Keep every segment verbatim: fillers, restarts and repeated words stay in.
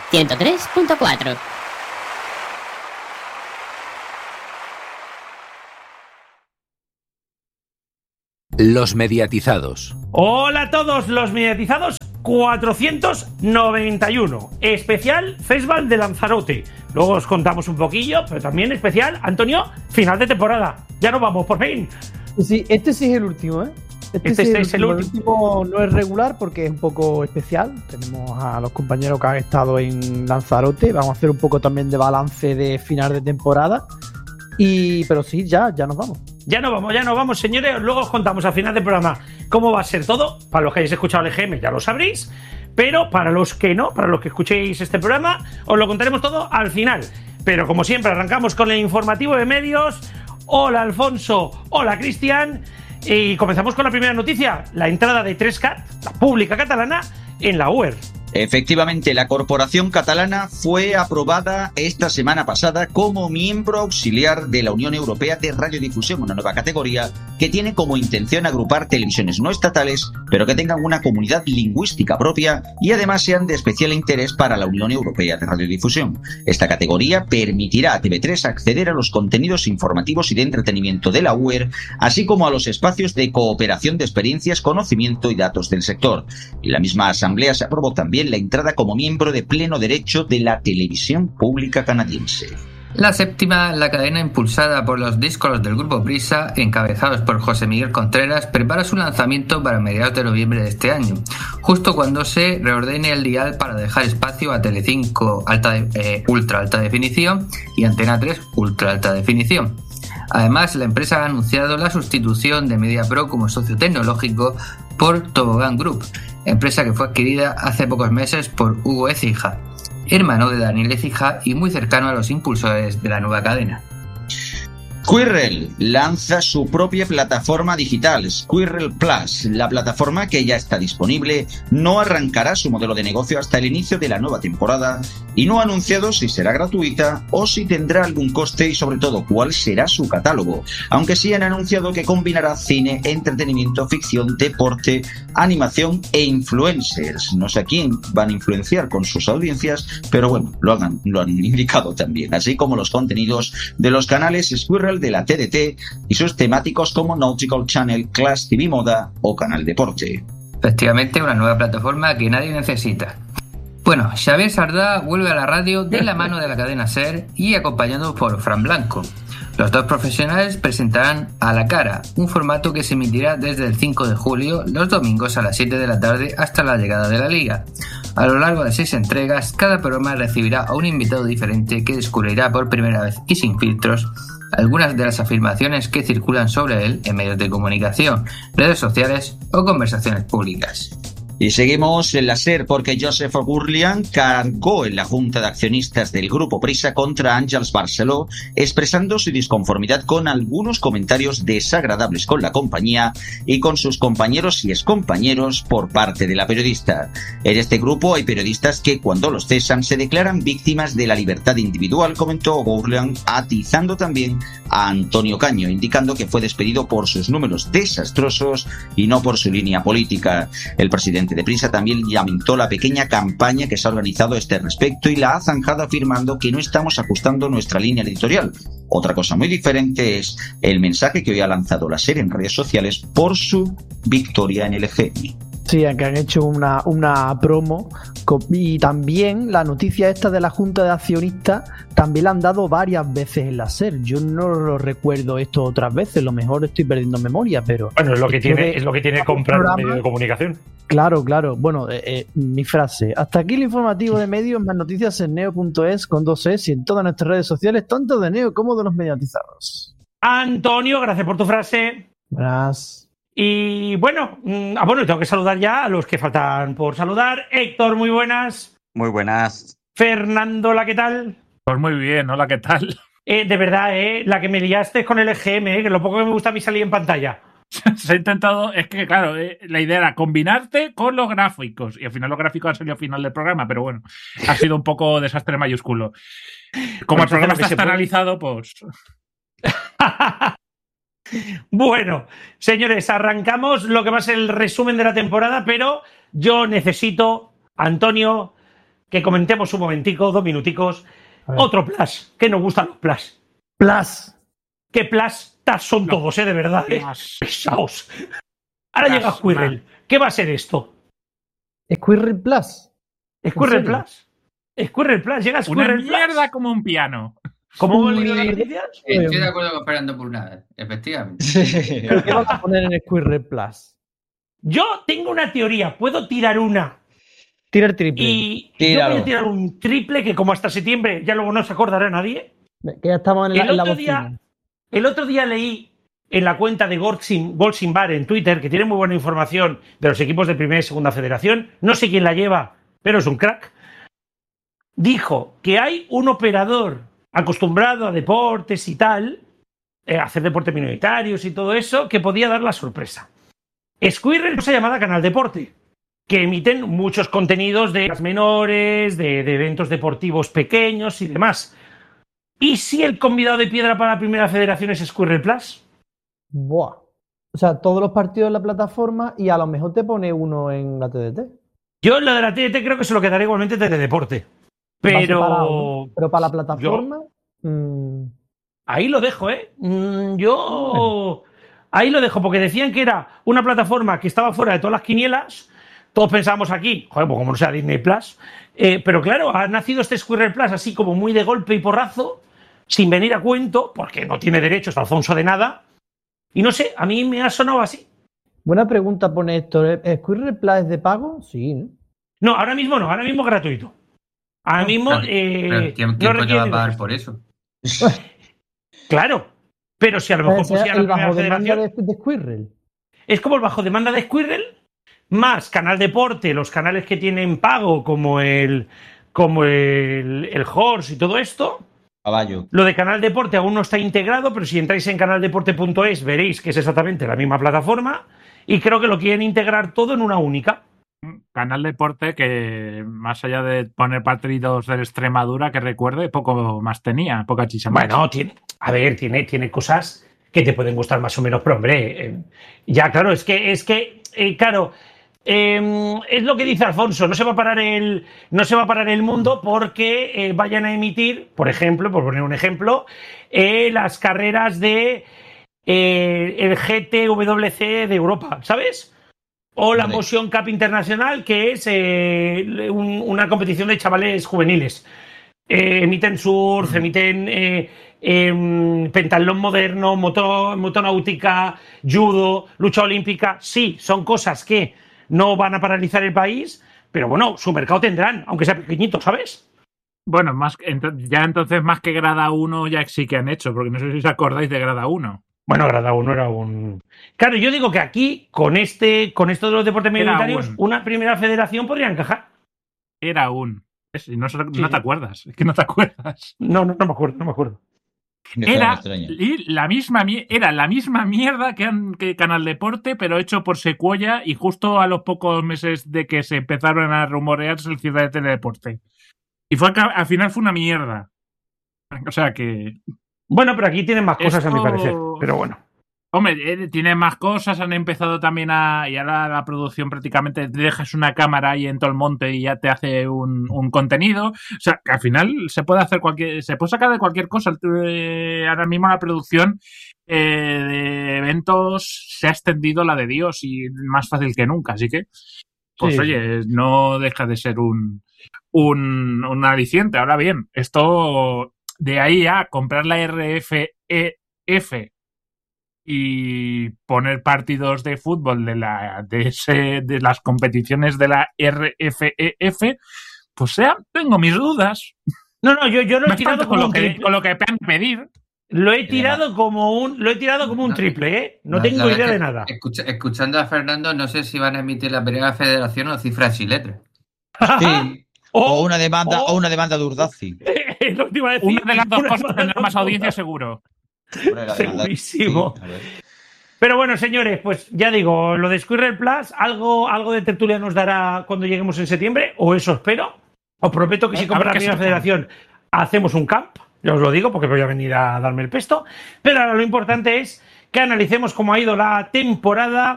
ciento tres punto cuatro. Los mediatizados. Hola a todos los mediatizados. cuatrocientos noventa y uno. Especial Festival de Lanzarote. Luego os contamos un poquillo, pero también especial, Antonio, final de temporada. Ya nos vamos, por fin. Sí, este sí es el último, ¿eh? Este, Este sí es el el último. último. No es regular porque es un poco especial. Tenemos a los compañeros que han estado en Lanzarote. Vamos a hacer un poco también de balance de final de temporada. Y, pero sí, ya, ya nos vamos. Ya nos vamos, ya nos vamos, señores. Luego os contamos al final del programa cómo va a ser todo. Para los que hayáis escuchado el E G M ya lo sabréis. Pero para los que no, para los que escuchéis este programa, os lo contaremos todo al final. Pero como siempre, arrancamos con el informativo de medios. Hola, Alfonso. Hola, Cristian. Y comenzamos con la primera noticia. La entrada de tres cat, la pública catalana, en la U E R. Efectivamente, la corporación catalana fue aprobada esta semana pasada como miembro auxiliar de la Unión Europea de Radiodifusión, una nueva categoría que tiene como intención agrupar televisiones no estatales, pero que tengan una comunidad lingüística propia y además sean de especial interés para la Unión Europea de Radiodifusión. Esta categoría permitirá a T V tres acceder a los contenidos informativos y de entretenimiento de la U E R, así como a los espacios de cooperación de experiencias, conocimiento y datos del sector. En la misma asamblea se aprobó también la entrada como miembro de pleno derecho de la televisión pública canadiense. La séptima, la cadena impulsada por los díscolos del Grupo Prisa, encabezados por José Miguel Contreras, prepara su lanzamiento para mediados de noviembre de este año, justo cuando se reordene el dial para dejar espacio a Telecinco alta de, eh, Ultra Alta Definición y Antena tres Ultra Alta Definición. Además, la empresa ha anunciado la sustitución de MediaPro como socio tecnológico por Tobogán Group, empresa que fue adquirida hace pocos meses por Hugo Écija, hermano de Daniel Écija y muy cercano a los impulsores de la nueva cadena. Squirrel lanza su propia plataforma digital, Squirrel Plus. La plataforma, que ya está disponible, no arrancará su modelo de negocio hasta el inicio de la nueva temporada y no ha anunciado si será gratuita o si tendrá algún coste y sobre todo cuál será su catálogo, aunque sí han anunciado que combinará cine, entretenimiento, ficción, deporte, animación e influencers. No sé a quién van a influenciar con sus audiencias, pero bueno, lo han, lo han indicado también, así como los contenidos de los canales Squirrel de la T D T y sus temáticos como Nautical Channel, Class T V Moda o Canal Deporte. Efectivamente, una nueva plataforma que nadie necesita. Bueno, Xavier Sardá vuelve a la radio de la mano de la cadena SER y acompañado por Fran Blanco. Los dos profesionales presentarán A la Cara, un formato que se emitirá desde el cinco de julio, los domingos a las siete de la tarde hasta la llegada de la Liga. A lo largo de seis entregas, cada programa recibirá a un invitado diferente que descubrirá por primera vez y sin filtros algunas de las afirmaciones que circulan sobre él en medios de comunicación, redes sociales o conversaciones públicas. Y seguimos en la SER porque Joseph O'Gurlian cargó en la Junta de Accionistas del Grupo Prisa contra Àngels Barceló, expresando su disconformidad con algunos comentarios desagradables con la compañía y con sus compañeros y excompañeros por parte de la periodista. En este grupo hay periodistas que cuando los cesan se declaran víctimas de la libertad individual, comentó O'Gurlian, atizando también a Antonio Caño, indicando que fue despedido por sus números desastrosos y no por su línea política. El presidente de Prisa también lamentó la pequeña campaña que se ha organizado a este respecto y la ha zanjado afirmando que no estamos ajustando nuestra línea editorial. Otra cosa muy diferente es el mensaje que hoy ha lanzado la SER en redes sociales por su victoria en el E G M. Sí, que han hecho una, una promo y también la noticia esta de la Junta de Accionistas también la han dado varias veces en la SER. Yo no lo recuerdo esto otras veces, lo mejor estoy perdiendo memoria, pero... Bueno, es lo que tiene, es lo que tiene comprar un medio de comunicación. Claro, claro. Bueno, eh, eh, mi frase. Hasta aquí el informativo de medios, más noticias en neo punto es con dos es y en todas nuestras redes sociales, tanto de Neo como de los mediatizados. Antonio, gracias por tu frase. Buenas. Y bueno, ah, bueno, tengo que saludar ya a los que faltan por saludar. Héctor, muy buenas. Muy buenas. Fernando, ¿la qué tal? Pues muy bien, hola, ¿qué tal? Eh, de verdad, eh, la que me liaste con el E G M, eh, que lo poco que me gusta a mí salir en pantalla. Se ha intentado, es que claro, eh, la idea era combinarte con los gráficos y al final los gráficos han salido al final del programa, pero bueno, ha sido un poco desastre mayúsculo. Como el programa está externalizado, pues... Bueno, señores, arrancamos lo que va a ser el resumen de la temporada, pero yo necesito, Antonio, que comentemos un momentico, dos minuticos. Otro plus, que nos gustan los plus. Plus. ¿Qué plastas son no. todos, eh? De verdad, eh. Pesaos. Ahora plus, llega Squirrel. Man. ¿Qué va a ser esto? Squirrel Plus. Squirrel Plus. Squirrel Plus. Llega Squirrel Una mierda Plus. Como un piano. ¿Cómo hemos leído las noticias? Estoy de acuerdo con Fernando por una vez, efectivamente. ¿Pero qué vas a poner en Squirrel Plus? Yo tengo una teoría. Puedo tirar una. Tira el triple. Y Tíralo. Yo voy a tirar un triple que como hasta septiembre ya luego no se acordará nadie. Que ya estamos en la, el en la otro bocina. día, El otro día leí en la cuenta de Golsin Bar en Twitter, que tiene muy buena información de los equipos de primera y segunda federación, no sé quién la lleva, pero es un crack, dijo que hay un operador acostumbrado a deportes y tal, eh, a hacer deportes minoritarios y todo eso, que podía dar la sorpresa. Squirrel es una llamada Canal Deporte, que emiten muchos contenidos de las menores, de, de eventos deportivos pequeños y demás. ¿Y si el convidado de piedra para la primera federación es Squirrel Plus? Buah. O sea, todos los partidos en la plataforma y a lo mejor te pone uno en la T D T. Yo lo de la T D T creo que se lo quedaré igualmente de Deporte. Pero... Separado, ¿no? Pero para la plataforma... Yo... Mmm... Ahí lo dejo, ¿eh? Mm, yo... Bueno. Ahí lo dejo, porque decían que era una plataforma que estaba fuera de todas las quinielas. Todos pensábamos aquí, joder, pues como no sea Disney Plus. Eh, pero claro, ha nacido este Squirrel Plus así como muy de golpe y porrazo, sin venir a cuento, porque no tiene derechos Alfonso de nada. Y no sé, a mí me ha sonado así. Buena pregunta pone Héctor. ¿Squirrel Plus es de pago? Sí, ¿no? No, ahora mismo no, ahora mismo es gratuito. Ahora mismo... Pero, eh, pero ¿quién, quién no va a pagar por eso? Claro, pero si a lo mejor pusiera el bajo demanda de, de Squirrel. Es como el bajo demanda de Squirrel, más Canal Deporte, los canales que tienen pago, como el como el, el Horse y todo esto. Caballo. Lo de Canal Deporte aún no está integrado, pero si entráis en canaldeporte punto es veréis que es exactamente la misma plataforma y creo que lo quieren integrar todo en una única. Canal Deporte que, más allá de poner partidos de Extremadura, que recuerde, poco más tenía, poca chicha más. Bueno, tiene, a ver, tiene, tiene cosas que te pueden gustar más o menos, pero hombre, eh, ya claro, es que, es que, eh, claro, eh, es lo que dice Alfonso, no se va a parar el, no se va a parar el mundo porque eh, vayan a emitir, por ejemplo, por poner un ejemplo, eh, las carreras de eh, el G T W C de Europa, ¿sabes? O la vale. Motion Cup Internacional, que es eh, un, una competición de chavales juveniles. Eh, emiten surf, mm. emiten eh, eh, pentatlón moderno, moto, motonáutica, judo, lucha olímpica. Sí, son cosas que no van a paralizar el país, pero bueno, su mercado tendrán, aunque sea pequeñito, ¿sabes? Bueno, más ya entonces más que grada uno ya sí que han hecho, porque no sé si os acordáis de grada uno. Bueno, grada uno era un... Claro, yo digo que aquí, con este, con esto de los deportes minoritarios, un... una primera federación podría encajar. Era un... No, no te acuerdas, es que no te acuerdas. No, no, no me acuerdo, no me acuerdo. Era la misma, era la misma mierda que, que Canal Deporte, pero hecho por Sequoia y justo a los pocos meses de que se empezaron a rumorearse el Ciudad de Teledeporte. Y fue al final fue una mierda. O sea que... Bueno, pero aquí tienen más cosas Esto... a mi parecer, pero bueno. Hombre, eh, tienen más cosas, han empezado también a... Y ahora la producción prácticamente te dejas una cámara ahí en todo el monte y ya te hace un, un contenido. O sea, que al final se puede hacer cualquier... Se puede sacar de cualquier cosa. Eh, ahora mismo la producción eh, de eventos se ha extendido la de Dios y más fácil que nunca. Así que, pues sí. Oye, no deja de ser un, un, un aliciente. Ahora bien, esto... De ahí a comprar la R F E F y poner partidos de fútbol de la de, ese, de las competiciones de la R F E F, pues sea, tengo mis dudas. No, no, yo, yo lo he tirado con como lo que con lo que puedan pedir. Lo he tirado como un lo he tirado como un triple, ¿eh? No, no tengo idea de nada. Escucha, escuchando a Fernando, no sé si van a emitir la primera federación o cifras y letras. Sí. O, o una demanda o, o una demanda de Urdaci. Lo que iba a decir. Una de las dos cosas tendrá más audiencia seguro. Segurísimo. Sí, pero bueno, señores, pues ya digo, lo de Squirrel Plus, algo, algo de tertulia nos dará cuando lleguemos en septiembre, o eso espero. Os prometo que si compra la primera federación hacemos un camp, ya os lo digo, porque voy a venir a darme el pesto. Pero ahora lo importante es que analicemos cómo ha ido la temporada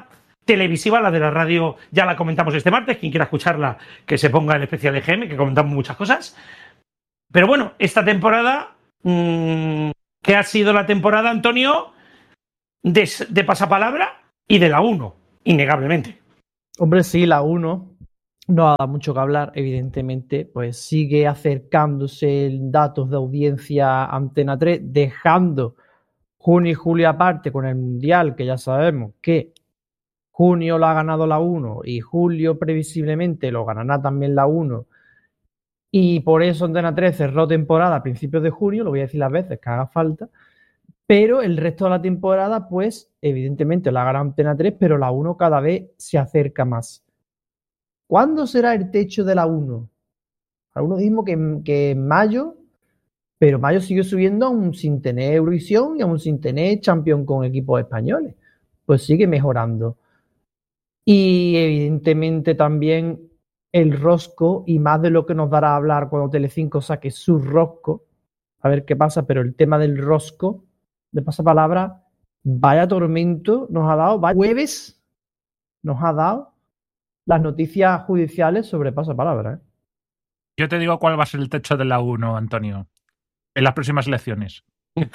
televisiva, la de la radio ya la comentamos este martes, quien quiera escucharla que se ponga el especial de G M, que comentamos muchas cosas. Pero bueno, esta temporada, mmm, que ha sido la temporada, Antonio, de, de pasapalabra y de la uno, innegablemente. Hombre, sí, la uno no ha dado mucho que hablar, evidentemente, pues sigue acercándose en datos de audiencia a Antena tres, dejando junio y julio aparte con el Mundial, que ya sabemos que junio lo ha ganado la uno y julio previsiblemente lo ganará también la uno. Y por eso Antena tres cerró temporada a principios de junio, lo voy a decir las veces que haga falta, pero el resto de la temporada, pues, evidentemente la gana Antena tres, pero la uno cada vez se acerca más. ¿Cuándo será el techo de la uno? La uno dijimos que, que en mayo, pero mayo sigue subiendo aún sin tener Eurovisión y aún sin tener Champions con equipos españoles. Pues sigue mejorando. Y evidentemente también el rosco, y más de lo que nos dará a hablar cuando Telecinco saque su rosco, a ver qué pasa, pero el tema del rosco de pasapalabra, vaya tormento nos ha dado, vaya jueves nos ha dado las noticias judiciales sobre pasapalabra, ¿eh? Yo te digo cuál va a ser el techo de la uno, Antonio, en las próximas elecciones.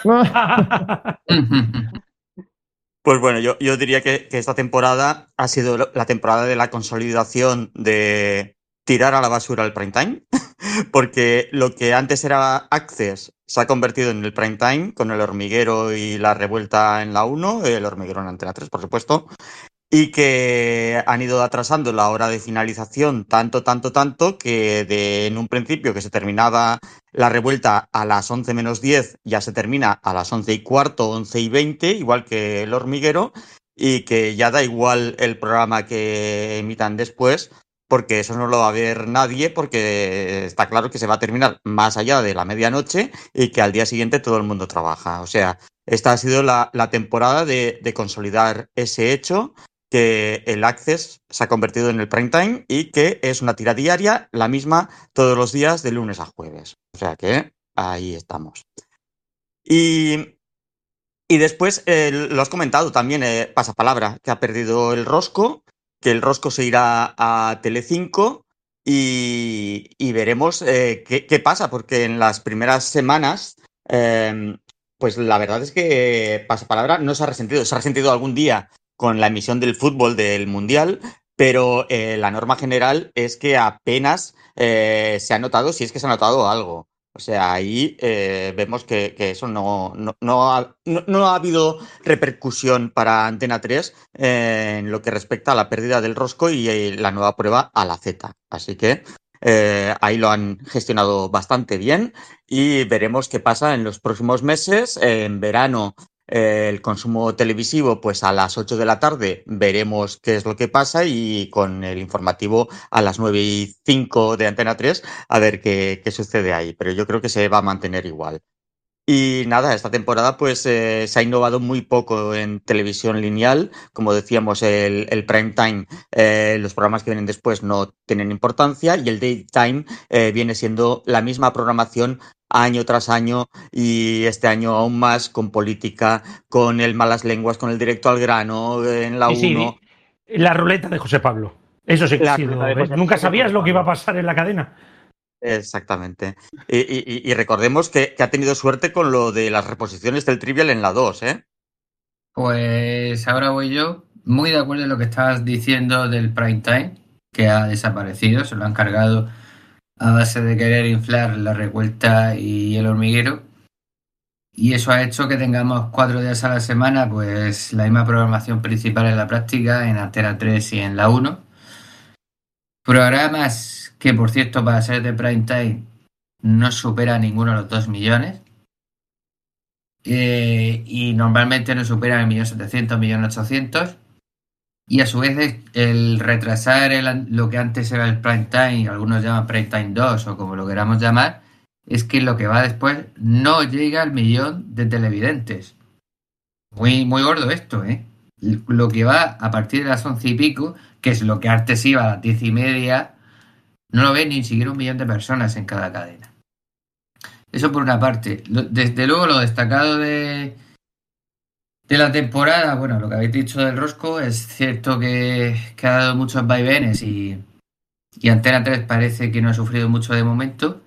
Pues bueno, yo, yo diría que, que esta temporada ha sido la temporada de la consolidación de tirar a la basura el prime time, porque lo que antes era Access se ha convertido en el prime time con El Hormiguero y La Revuelta en la uno, El Hormiguero en Antena tres, por supuesto, y que han ido atrasando la hora de finalización tanto, tanto, tanto, que de, en un principio que se terminaba La Revuelta a las once menos diez, ya se termina a las once y cuarto, once y veinte, igual que El Hormiguero, y que ya da igual el programa que emitan después, porque eso no lo va a ver nadie, porque está claro que se va a terminar más allá de la medianoche y que al día siguiente todo el mundo trabaja. O sea, esta ha sido la, la temporada de, de consolidar ese hecho, que el Access se ha convertido en el prime time y que es una tira diaria, la misma todos los días de lunes a jueves. O sea que ahí estamos. Y, y después, eh, lo has comentado también, eh, Pasapalabra, que ha perdido el rosco, que el rosco se irá a Telecinco y, y veremos eh, qué, qué pasa, porque en las primeras semanas, eh, pues la verdad es que Pasapalabra no se ha resentido. Se ha resentido algún día con la emisión del fútbol del Mundial, pero eh, la norma general es que apenas eh, se ha notado, si es que se ha notado algo. O sea, ahí eh, vemos que, que eso no, no, no, ha, no, no ha habido repercusión para Antena tres eh, en lo que respecta a la pérdida del rosco y eh, la nueva prueba a la Z. Así que eh, ahí lo han gestionado bastante bien y veremos qué pasa en los próximos meses. Eh, en verano, Eh, el consumo televisivo, pues a las ocho de la tarde veremos qué es lo que pasa, y con el informativo a las nueve y cinco de Antena tres a ver qué, qué sucede ahí, pero yo creo que se va a mantener igual. Y nada, esta temporada pues eh, se ha innovado muy poco en televisión lineal. Como decíamos, el, el prime time, eh, los programas que vienen después no tienen importancia, y el daytime eh, viene siendo la misma programación año tras año, y este año aún más con política, con el malas lenguas, con el directo al grano en la sí, uno. Sí, la ruleta de José Pablo. Eso sí que ha sido. Nunca sabías lo que iba a pasar en la cadena. Exactamente. Y, y, y recordemos que, que ha tenido suerte con lo de las reposiciones del Trivial en la dos, ¿eh? Pues ahora voy yo. Muy de acuerdo en lo que estabas diciendo del prime time, que ha desaparecido, se lo han cargado a base de querer inflar La Revuelta y El Hormiguero. Y eso ha hecho que tengamos cuatro días a la semana, pues la misma programación principal en la práctica, en Antena tres y en la uno. Programas que, por cierto, para ser de prime time no supera ninguno de los dos millones. Eh, y normalmente no superan el millón setecientos, millón ochocientos. Y a su vez el retrasar el, lo que antes era el prime time, algunos llaman prime time dos o como lo queramos llamar, es que lo que va después no llega al millón de televidentes. Muy, muy gordo esto, ¿eh? Lo que va a partir de las once y pico, que es lo que antes iba a las diez y media, no lo ve ni siquiera un millón de personas en cada cadena. Eso por una parte. Desde luego lo destacado de, De la temporada, bueno, lo que habéis dicho del Rosco, es cierto que, que ha dado muchos vaivenes y, y Antena tres parece que no ha sufrido mucho de momento.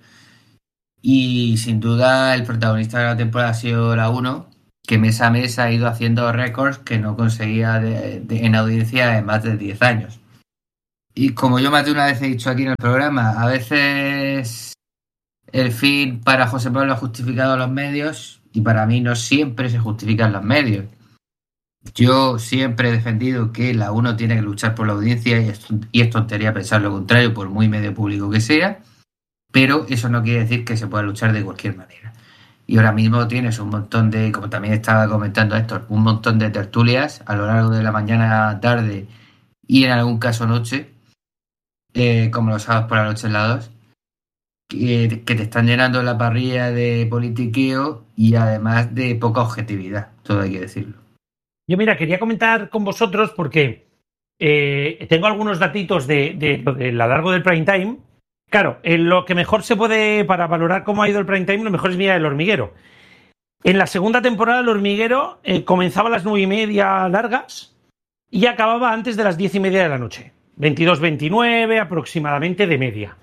Y sin duda el protagonista de la temporada ha sido la uno, que mes a mes ha ido haciendo récords que no conseguía de, de, en audiencia en más de diez años. Y como yo más de una vez he dicho aquí en el programa, a veces el fin para José Pablo ha justificado los medios y para mí no siempre se justifican los medios. Yo siempre he defendido que la uno tiene que luchar por la audiencia y es, y es tontería pensar lo contrario por muy medio público que sea, pero eso no quiere decir que se pueda luchar de cualquier manera. Y ahora mismo tienes un montón de, como también estaba comentando Héctor, un montón de tertulias a lo largo de la mañana, tarde y en algún caso noche, eh, como los sábados por la noche en la dos, que, que te están llenando la parrilla de politiqueo y además de poca objetividad, todo hay que decirlo. Yo mira, quería comentar con vosotros porque eh, tengo algunos datitos de, de, de, de a largo del prime time. Claro, en lo que mejor se puede, para valorar cómo ha ido el prime time, lo mejor es mirar El Hormiguero. En la segunda temporada, El Hormiguero eh, comenzaba a las nueve y media largas y acababa antes de las diez y media de la noche. veintidós veintinueve aproximadamente de media.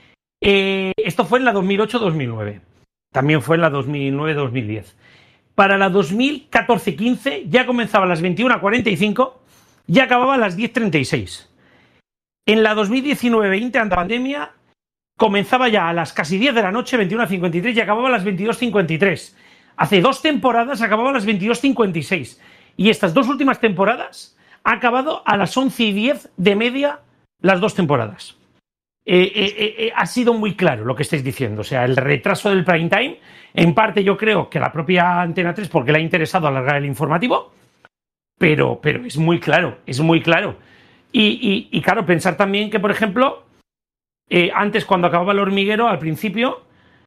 Eh, esto fue en la dos mil ocho dos mil nueve. También fue en la dos mil nueve dos mil diez. Para la dos mil catorce quince ya comenzaba a las veintiuna cuarenta y cinco y acababa a las diez treinta y seis. En la dos mil diecinueve veinte, ante la pandemia, comenzaba ya a las casi diez de la noche, veintiuna cincuenta y tres, y acababa a las veintidós cincuenta y tres. Hace dos temporadas acababa a las veintidós cincuenta y seis. Y estas dos últimas temporadas ha acabado a las once y diez de media las dos temporadas. Eh, eh, eh, ha sido muy claro lo que estáis diciendo. O sea, el retraso del prime time, en parte yo creo que la propia Antena tres, porque le ha interesado alargar el informativo, pero, pero es muy claro, es muy claro. Y, y, y claro, pensar también que, por ejemplo, eh, antes cuando acababa El Hormiguero, al principio,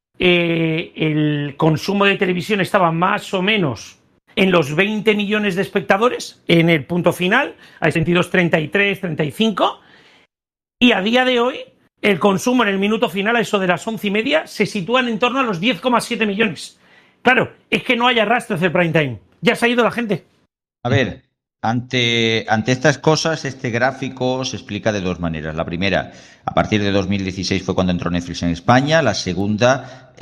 eh, el consumo de televisión estaba más o menos en los veinte millones de espectadores en el punto final, hay sentidos treinta y tres, treinta y cinco, y a día de hoy el consumo en el minuto final, a eso de las once y media, se sitúan en torno a los diez coma siete millones. Claro, es que no hay arrastres del prime time. Ya se ha ido la gente. A ver, ante, ante estas cosas, este gráfico se explica de dos maneras. La primera, a partir de dos mil dieciséis fue cuando entró Netflix en España. La segunda,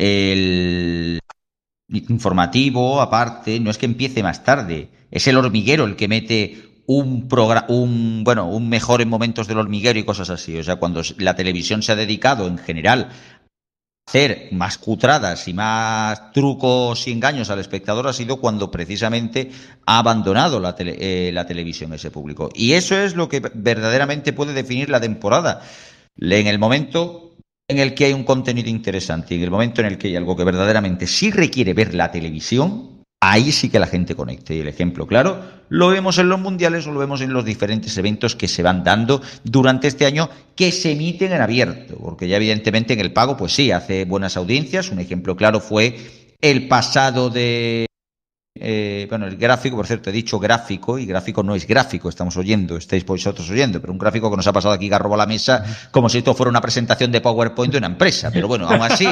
el informativo, aparte, no es que empiece más tarde. Es El Hormiguero el que mete un programa, un bueno, un mejor en momentos del Hormiguero y cosas así. O sea, cuando la televisión se ha dedicado en general a hacer más cutradas y más trucos y engaños al espectador, ha sido cuando precisamente ha abandonado la, tele, eh, la televisión ese público. Y eso es lo que verdaderamente puede definir la temporada. En el momento en el que hay un contenido interesante y en el momento en el que hay algo que verdaderamente sí requiere ver la televisión, ahí sí que la gente conecta. Y el ejemplo claro lo vemos en los mundiales o lo vemos en los diferentes eventos que se van dando durante este año, que se emiten en abierto, porque ya evidentemente en el pago pues sí, hace buenas audiencias. Un ejemplo claro fue el pasado de eh, bueno, el gráfico, por cierto, he dicho gráfico y gráfico no es gráfico, estamos oyendo, estáis vosotros oyendo, pero un gráfico que nos ha pasado aquí Garrobo a la mesa como si esto fuera una presentación de PowerPoint de una empresa. Pero bueno, aún así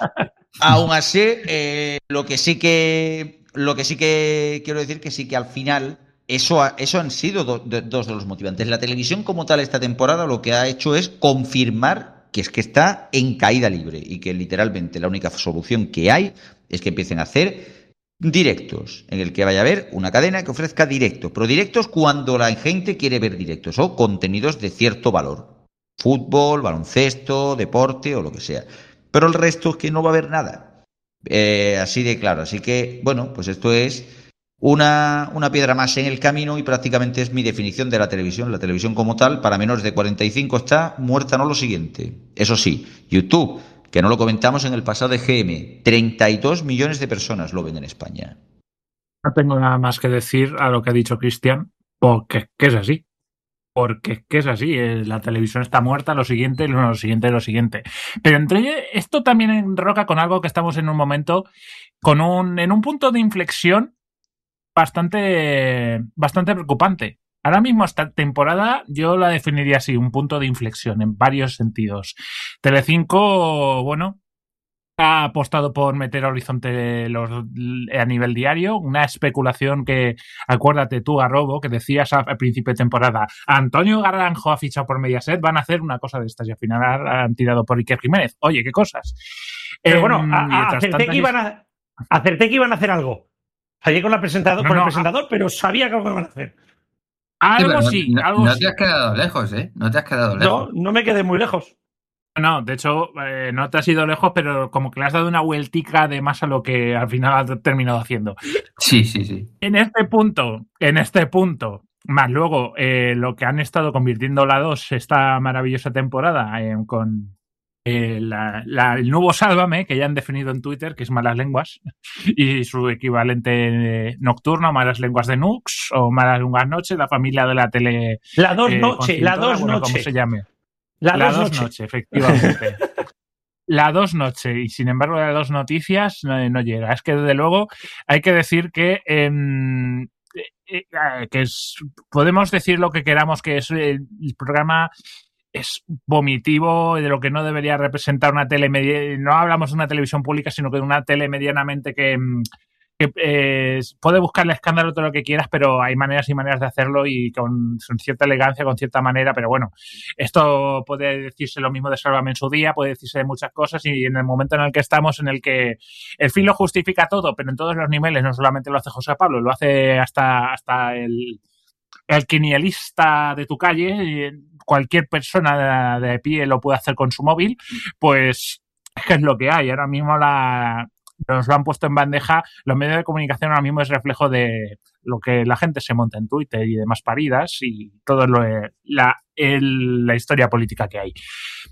aún así eh, lo que sí que Lo que sí que quiero decir que sí que al final eso, ha, eso han sido do, do, dos de los motivantes. La televisión como tal esta temporada lo que ha hecho es confirmar que es que está en caída libre y que literalmente la única solución que hay es que empiecen a hacer directos, en el que vaya a haber una cadena que ofrezca directos, pero directos cuando la gente quiere ver directos o contenidos de cierto valor. Fútbol, baloncesto, deporte o lo que sea. Pero el resto es que no va a haber nada. Eh, así de claro, así que bueno, pues esto es una, una piedra más en el camino y prácticamente es mi definición de la televisión. La televisión como tal, para menores de cuarenta y cinco está muerta, no lo siguiente. Eso sí, YouTube, que no lo comentamos en el pasado de G M, treinta y dos millones de personas lo ven en España. No tengo nada más que decir a lo que ha dicho Cristian, porque es que es así. Porque es que es así, eh, la televisión está muerta, lo siguiente, lo, lo siguiente, lo siguiente. Pero entre esto también enroca con algo que estamos en un momento, con un, en un punto de inflexión bastante, bastante preocupante. Ahora mismo esta temporada yo la definiría así, un punto de inflexión en varios sentidos. Telecinco, bueno, ha apostado por meter Horizonte los, a nivel diario, una especulación que, acuérdate tú, Arrobo, que decías al principio de temporada, Antonio Garranjo ha fichado por Mediaset, van a hacer una cosa de estas y al final han tirado por Iker Jiménez. Oye, qué cosas. Pero eh, bueno, a, a, acerté, tantas... que iban a, acerté que iban a hacer algo. Fallé con, la presentador, no, con no, el presentador, a... pero sabía que algo iban a hacer. Algo sí, sí, no, algo no sí. te has quedado lejos, ¿eh? No te has quedado lejos. No, no me quedé muy lejos. No, de hecho, eh, no te has ido lejos, pero como que le has dado una vueltica de más a lo que al final has terminado haciendo. Sí, sí, sí. En este punto, en este punto, más luego eh, lo que han estado convirtiendo la dos esta maravillosa temporada eh, con eh, la, la, el nuevo Sálvame, que ya han definido en Twitter, que es Malas Lenguas, y su equivalente eh, nocturno, Malas Lenguas de Nux, o Malas Lenguas Noche, la familia de la tele. La dos eh, noche, la dos bueno, noche. ¿cómo se llame? La, la dos, dos noche. noche, efectivamente. La dos noche, y sin embargo la dos noticias no, no llega. Es que desde luego hay que decir que, eh, eh, que es, podemos decir lo que queramos, que es el, el programa es vomitivo, de lo que no debería representar una tele media, no hablamos de una televisión pública, sino que de una tele medianamente que, que eh, puede buscarle escándalo todo lo que quieras, pero hay maneras y maneras de hacerlo y con, con cierta elegancia, con cierta manera, pero bueno, esto puede decirse lo mismo de Sálvame en su día, puede decirse de muchas cosas y en el momento en el que estamos, en el que el fin lo justifica todo, pero en todos los niveles, no solamente lo hace José Pablo, lo hace hasta, hasta el el quinielista de tu calle, cualquier persona de, de pie lo puede hacer con su móvil, pues es que es lo que hay. Ahora mismo la, nos lo han puesto en bandeja. Los medios de comunicación ahora mismo es reflejo de lo que la gente se monta en Twitter y demás paridas y todo lo la, el, la historia política que hay.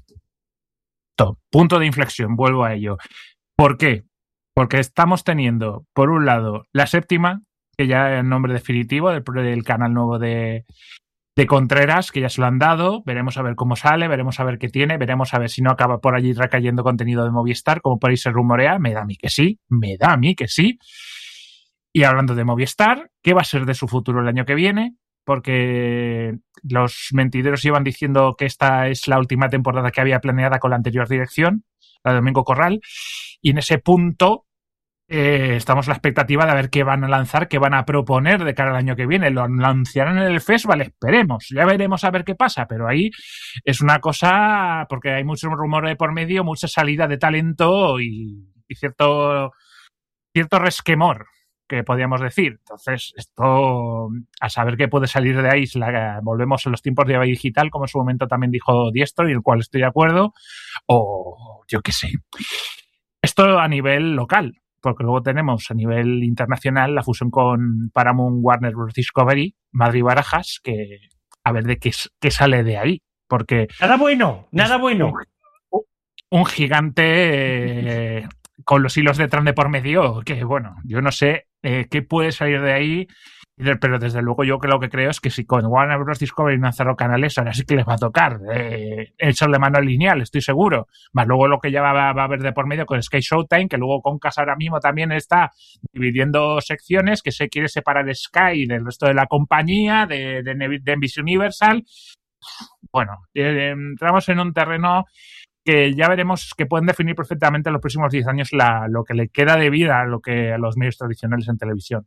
Todo. Punto de inflexión, vuelvo a ello. ¿Por qué? Porque estamos teniendo, por un lado, la séptima, que ya es el nombre definitivo del, del canal nuevo de, de Contreras, que ya se lo han dado, veremos a ver cómo sale, veremos a ver qué tiene, veremos a ver si no acaba por allí recayendo contenido de Movistar, como por ahí se rumorea, me da a mí que sí, me da a mí que sí. Y hablando de Movistar, ¿qué va a ser de su futuro el año que viene? Porque los mentideros iban diciendo que esta es la última temporada que había planeada con la anterior dirección, la de Domingo Corral, y en ese punto Eh, estamos a la expectativa de ver qué van a lanzar, qué van a proponer de cara al año que viene. Lo anunciarán en el festival, esperemos, ya veremos a ver qué pasa, pero ahí es una cosa, porque hay mucho rumor de por medio, mucha salida de talento y, y cierto, cierto resquemor, que podríamos decir. Entonces, esto, a saber qué puede salir de ahí, la, volvemos a los tiempos de digital, como en su momento también dijo Diestro, y el cual estoy de acuerdo, o yo qué sé. Esto a nivel local. Porque luego tenemos a nivel internacional la fusión con Paramount, Warner Bros. Discovery, Madrid-Barajas, que a ver de qué, qué sale de ahí. Porque nada bueno, nada bueno. Un, un gigante eh, con los hilos detrás de por medio, que bueno, yo no sé eh, qué puede salir de ahí, pero desde luego yo lo que creo es que si con Warner Bros. Discovery no han cerrado canales, ahora sí que les va a tocar eh, el sol de mano lineal, estoy seguro. Más luego lo que ya va, va a haber de por medio con Sky Showtime, que luego Concast ahora mismo también está dividiendo secciones, que se quiere separar Sky del resto de la compañía, de, de, de N B C Universal. Bueno, eh, entramos en un terreno que ya veremos que pueden definir perfectamente en los próximos diez años la, lo que le queda de vida a, lo que, a los medios tradicionales en televisión.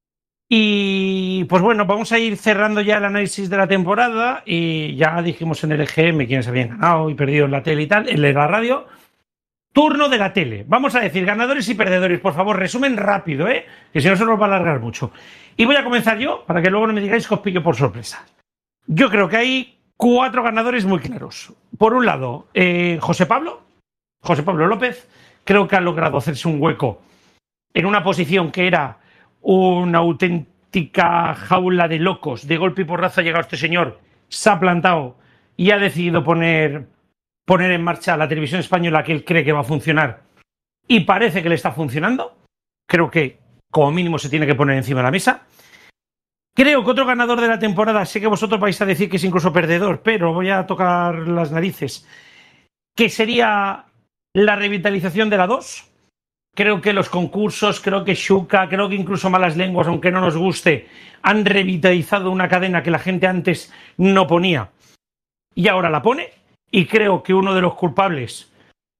Y pues bueno, vamos a ir cerrando ya el análisis de la temporada y ya dijimos en el E G M quiénes habían ganado y perdido en la tele y tal, en la radio. Turno de la tele. Vamos a decir ganadores y perdedores. Por favor, resumen rápido, ¿eh? Que si no se nos va a alargar mucho. Y voy a comenzar yo para que luego no me digáis que os pillo por sorpresa. Yo creo que hay cuatro ganadores muy claros. Por un lado, eh, José Pablo, José Pablo López, creo que ha logrado hacerse un hueco en una posición que era una auténtica jaula de locos. De golpe y porrazo ha llegado este señor, se ha plantado y ha decidido poner, poner en marcha la televisión española que él cree que va a funcionar. Y parece que le está funcionando. Creo que, como mínimo, se tiene que poner encima de la mesa. Creo que otro ganador de la temporada, sé que vosotros vais a decir que es incluso perdedor, pero voy a tocar las narices, que sería la revitalización de la dos. Creo que los concursos, creo que Xuca, creo que incluso Malas Lenguas, aunque no nos guste, han revitalizado una cadena que la gente antes no ponía y ahora la pone. Y creo que uno de los culpables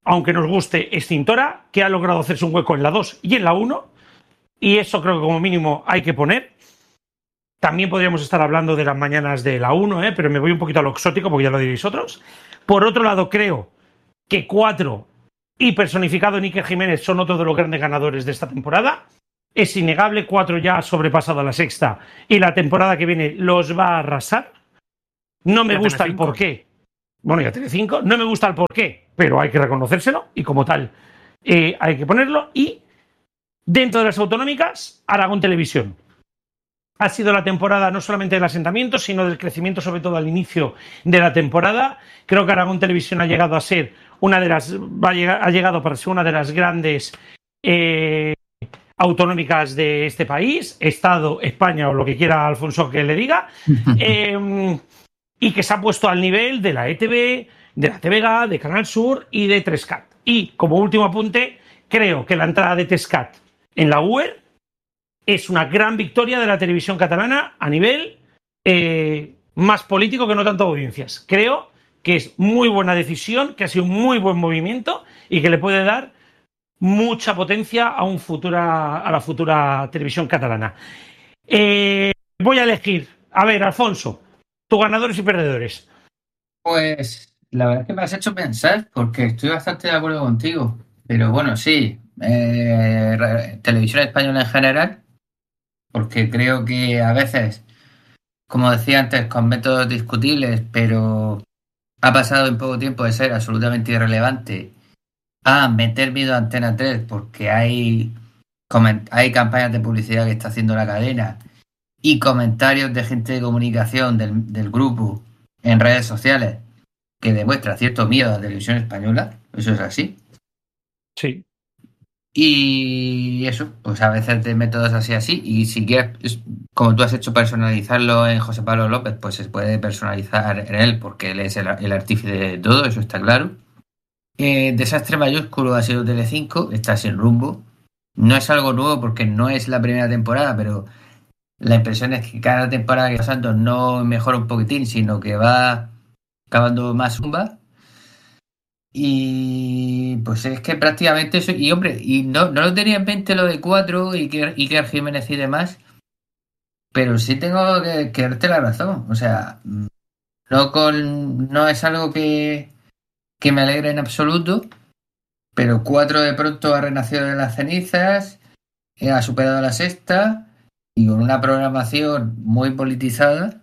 aunque nos guste, extintora, que ha logrado hacerse un hueco en la dos y en la uno, y eso creo que como mínimo hay que poner. También podríamos estar hablando de las mañanas de la uno, ¿eh? Pero me voy un poquito a lo exótico porque ya lo diréis otros. Por otro lado, creo que cuatro y personificado en Iker Jiménez son otro de los grandes ganadores de esta temporada. Es innegable, cuatro ya ha sobrepasado a la sexta y la temporada que viene los va a arrasar. No me gusta el porqué. Bueno, ya tiene cinco. No me gusta el porqué, pero hay que reconocérselo y como tal eh, hay que ponerlo. Y dentro de las autonómicas, Aragón Televisión. Ha sido la temporada no solamente del asentamiento, sino del crecimiento, sobre todo al inicio de la temporada. Creo que Aragón Televisión ha llegado a ser una de las, va a llegar, ha llegado para ser una de las grandes eh, autonómicas de este país, Estado, España o lo que quiera Alfonso que le diga, eh, y que se ha puesto al nivel de la E T V, de la T V G A, de Canal Sur y de tres cat. Y como último apunte, creo que la entrada de tres cat en la U E R es una gran victoria de la televisión catalana a nivel eh, más político que no tanto audiencias. Creo que es muy buena decisión, que ha sido un muy buen movimiento y que le puede dar mucha potencia a, un futura, a la futura televisión catalana. Eh, voy a elegir, a ver, Alfonso, tus ganadores y perdedores. Pues la verdad es que me has hecho pensar, porque estoy bastante de acuerdo contigo. Pero bueno, sí, eh, televisión española en general, porque creo que a veces, como decía antes, con métodos discutibles, pero ha pasado en poco tiempo de ser absolutamente irrelevante a meter miedo a Antena tres porque hay, hay campañas de publicidad que está haciendo la cadena y comentarios de gente de comunicación del, del grupo en redes sociales que demuestra cierto miedo a la televisión española. Eso es así. Sí. Y eso, pues a veces de métodos así así, y si quieres, como tú has hecho personalizarlo en José Pablo López, pues se puede personalizar en él porque él es el, el artífice de todo, eso está claro. Eh, desastre mayúsculo ha sido Telecinco, está sin rumbo. No es algo nuevo porque no es la primera temporada, pero la impresión es que cada temporada que va pasando no mejora un poquitín, sino que va acabando más zumba. Y pues es que prácticamente eso, y hombre, y no, no lo tenía en mente lo de cuatro y que Iker Jiménez y demás, pero sí tengo que, que darte la razón. O sea, no con no es algo que, que me alegra en absoluto, pero cuatro de pronto ha renacido de las cenizas, ha superado la sexta y con una programación muy politizada,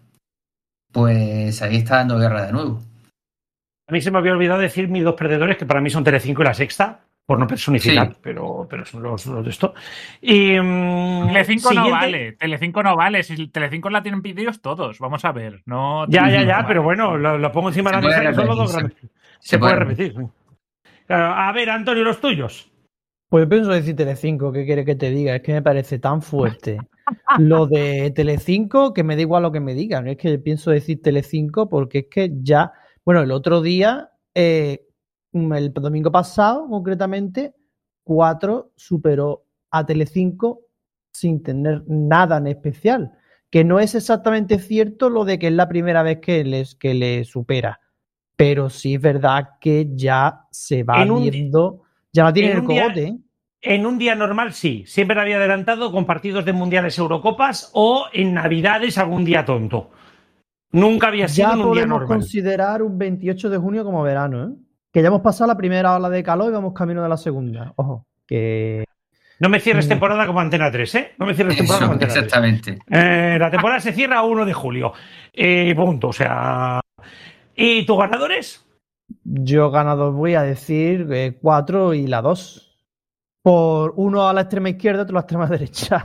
pues ahí está dando guerra de nuevo. A mí se me había olvidado decir mis dos perdedores, que para mí son Telecinco y La Sexta, por no personificar, sí. pero, pero son los, los de esto. Y, um, Telecinco siguiente... no vale, Telecinco no vale, si Telecinco la tienen pedidos todos, vamos a ver. No, ya, ya, ya, no pero vale. Bueno, lo, lo pongo encima de la mesa y son los dos grandes. Se, se puede repetir. Claro, a ver, Antonio, los tuyos. Pues pienso decir Telecinco, ¿qué quiere que te diga? Es que me parece tan fuerte lo de Telecinco que me da igual lo que me digan. Es que pienso decir Telecinco porque es que ya... Bueno, el otro día, eh, el domingo pasado, concretamente, cuatro superó a Telecinco sin tener nada en especial. Que no es exactamente cierto lo de que es la primera vez que les que le supera. Pero sí es verdad que ya se va viendo, ya la tiene en el cogote. ¿eh? En un día normal sí, siempre había adelantado con partidos de mundiales, Eurocopas o en Navidades algún día tonto. Nunca había sido ya en un día normal. Ya podemos considerar un veintiocho de junio como verano, ¿eh? Que ya hemos pasado la primera ola de calor y vamos camino de la segunda. Ojo, que... No me cierres temporada como Antena tres, ¿eh? No me cierres Eso, temporada como Antena exactamente. tres. Eh, la temporada se cierra a uno de julio. Eh, punto, o sea... ¿Y tus ganadores? Yo ganador voy a decir eh, cuatro y la dos. Por uno a la extrema izquierda, otro a la extrema derecha.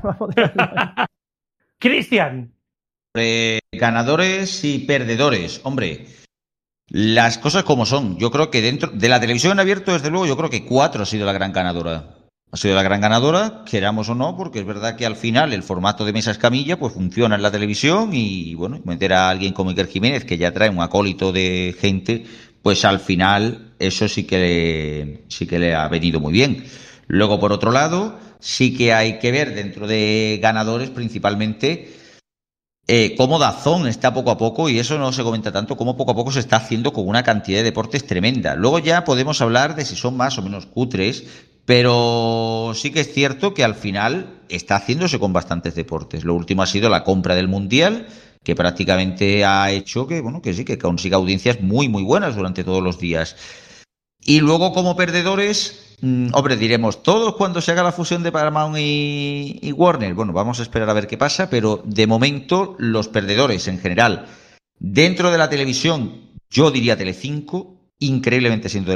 Cristian. Eh, ganadores y perdedores. Hombre, las cosas como son. Yo creo que dentro de la televisión en abierto, desde luego, yo creo que cuatro ha sido la gran ganadora. Ha sido la gran ganadora, queramos o no, porque es verdad que al final el formato de mesa escamilla pues funciona en la televisión y, bueno, meter a alguien como Iker Jiménez, que ya trae un acólito de gente, pues al final eso sí que le, sí que le ha venido muy bien. Luego, por otro lado, sí que hay que ver dentro de ganadores principalmente Eh, cómo DAZN está poco a poco, y eso no se comenta tanto, cómo poco a poco se está haciendo con una cantidad de deportes tremenda. Luego ya podemos hablar de si son más o menos cutres, pero sí que es cierto que al final está haciéndose con bastantes deportes. Lo último ha sido la compra del Mundial, que prácticamente ha hecho que, bueno, que sí, que consiga audiencias muy, muy buenas durante todos los días. Y luego, como perdedores, mmm, hombre, diremos, ¿todos cuando se haga la fusión de Paramount y, y Warner? Bueno, vamos a esperar a ver qué pasa, pero de momento, los perdedores en general, dentro de la televisión, yo diría Telecinco, increíblemente siendo